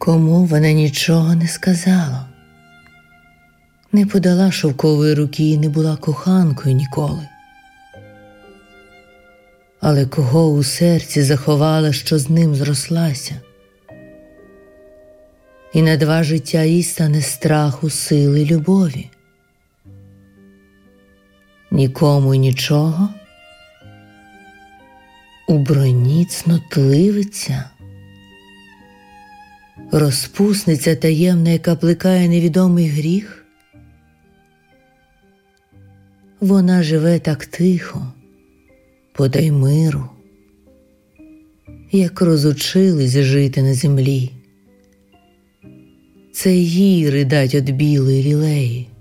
Кому вона нічого не сказала, не подала шовкової руки і не була коханкою ніколи. Але кого у серці заховала, що з ним зрослася, і на два життя їй стане страху, сили, любові. Нікому й нічого, у броні цнотливиця, розпусниця таємна, яка плекає невідомий гріх. Вона живе так тихо, подай миру, як розучились жити на землі. Це їй ридать од білої лілеї.